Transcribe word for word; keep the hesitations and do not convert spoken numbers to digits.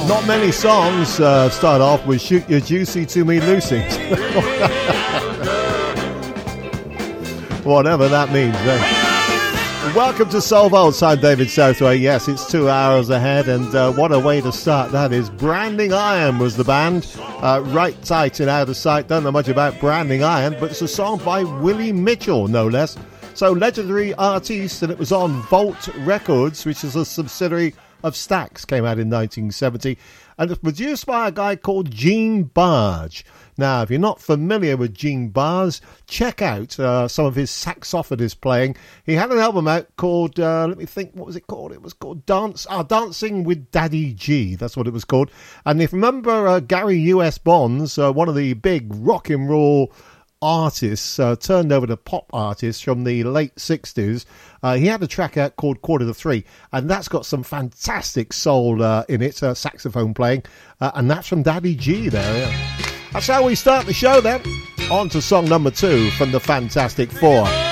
Not many songs uh, start off with Shoot Your Juicy to Me Lucy. Whatever that means. Eh? Welcome to Soul Vaults. I'm David Southway. Yes, it's two hours ahead, and uh, what a way to start that is. Branding Iron was the band. Uh, right tight and out of sight. Don't know much about Branding Iron, but it's a song by Willie Mitchell, no less. So, legendary artist, and it was on Vault Records, which is a subsidiary of Stax, came out in nineteen seventy, and it's produced by a guy called Gene Barge. Now, if you're not familiar with Gene Barge, check out uh, some of his saxophonist playing. He had an album out called, uh, let me think, what was it called? It was called Dance, uh, Dancing with Daddy G, that's what it was called. And if you remember uh, Gary U S Bonds, uh, one of the big rock and roll artists, uh, turned over to pop artists from the late sixties. Uh, he had a track out called Quarter to Three, and that's got some fantastic soul uh, in it, uh, saxophone playing, uh, and that's from Daddy G there. Yeah. That's how we start the show then. On to song number two from the Fantastic Four.